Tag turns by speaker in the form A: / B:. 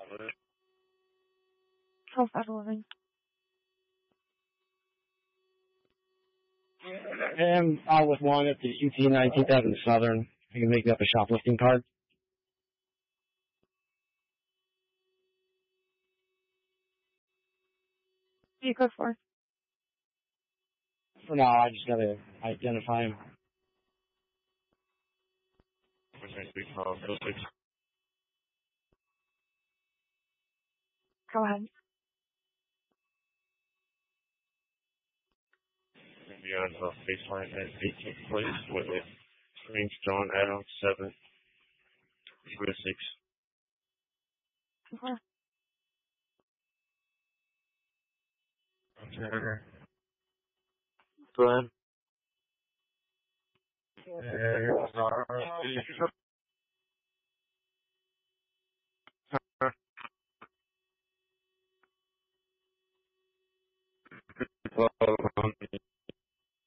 A: How's that living?
B: I'm out with one at the UT 19th Avenue Southern. I can make me up a shoplifting card.
A: What do you go for?
B: For now, I just gotta identify him.
A: Go ahead.
C: We are on the baseline at 18th place with it. Greenstone, Adams, 7, 6.
A: Okay.
C: Go ahead.